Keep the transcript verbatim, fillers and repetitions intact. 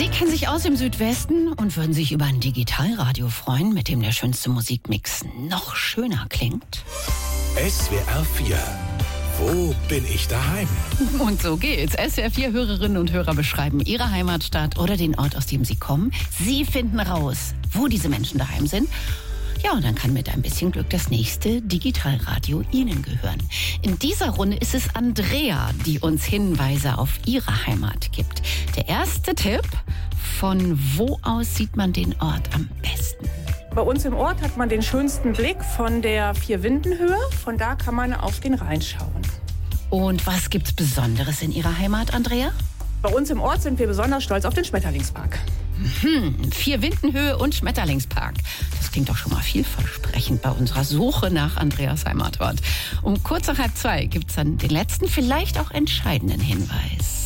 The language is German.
Sie kennen sich aus im Südwesten und würden sich über ein Digitalradio freuen, mit dem der schönste Musikmix noch schöner klingt. S W R vier. Wo bin ich daheim? Und so geht's. S W R vier Hörerinnen und Hörer beschreiben ihre Heimatstadt oder den Ort, aus dem sie kommen. Sie finden raus, wo diese Menschen daheim sind. Ja, und dann kann mit ein bisschen Glück das nächste Digitalradio Ihnen gehören. In dieser Runde ist es Andrea, die uns Hinweise auf ihre Heimat gibt. Der erste Tipp: Von wo aus sieht man den Ort am besten? Bei uns im Ort hat man den schönsten Blick von der Vierwindenhöhe. Von da kann man auf den Rhein schauen. Und was gibt's Besonderes in Ihrer Heimat, Andrea? Bei uns im Ort sind wir besonders stolz auf den Schmetterlingspark. Hm, Vierwindenhöhe und Schmetterlingspark. Das klingt doch schon mal vielversprechend bei unserer Suche nach Andreas Heimatort. Um kurz nach halb zwei gibt's dann den letzten, vielleicht auch entscheidenden Hinweis.